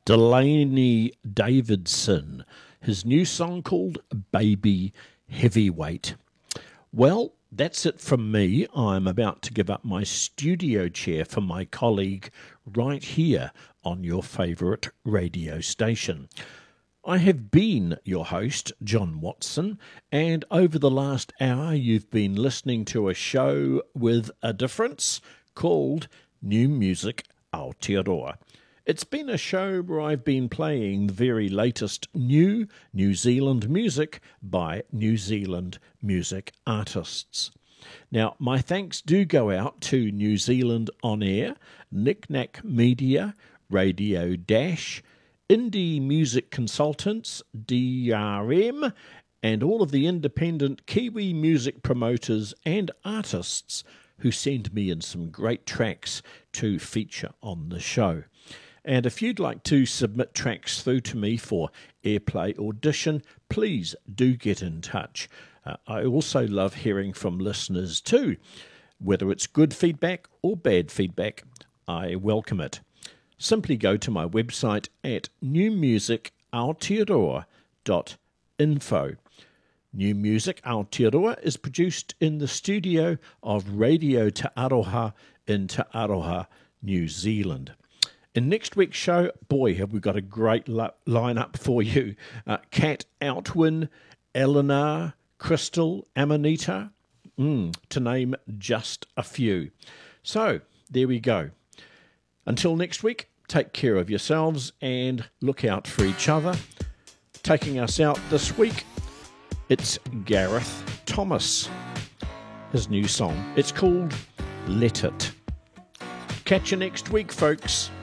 Delaney Davidson, his new song called Baby Heavyweight. Well, that's it from me. I'm about to give up my studio chair for my colleague right here on your favourite radio station. I have been your host, John Watson, and over the last hour you've been listening to a show with a difference called New Music Aotearoa. It's been a show where I've been playing the very latest new New Zealand music by New Zealand music artists. Now, my thanks do go out to New Zealand On Air, Knick Knack Media, Radio Dash, Indie Music Consultants, DRM, and all of the independent Kiwi music promoters and artists who send me in some great tracks to feature on the show. And if you'd like to submit tracks through to me for airplay audition, please do get in touch. I also love hearing from listeners too. Whether it's good feedback or bad feedback, I welcome it. Simply go to my website at newmusicaotearoa.info. New Music Aotearoa is produced in the studio of Radio Te Aroha in Te Aroha, New Zealand. In next week's show, boy, have we got a great lineup for you. Kat Outwin, Eleanor, Crystal, Amanita, to name just a few. So, there we go. Until next week, take care of yourselves and look out for each other. Taking us out this week, it's Gareth Thomas. His new song, it's called Let It. Catch you next week, folks.